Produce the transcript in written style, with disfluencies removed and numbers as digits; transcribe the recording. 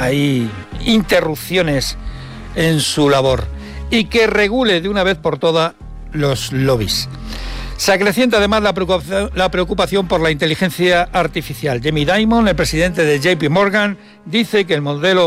hay interrupciones en su labor y que regule de una vez por todas los lobbies. Se acrecienta además la preocupación por la inteligencia artificial. Jamie Dimon, el presidente de JP Morgan, dice que el modelo